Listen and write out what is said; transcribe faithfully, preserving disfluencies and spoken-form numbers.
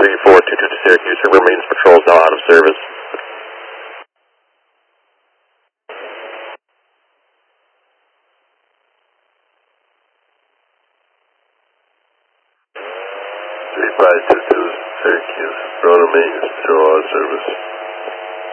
three four two two to Syracuse. River Maintenance Patrol is now out of service. three five two two Syracuse, River Maintenance Patrol out of service.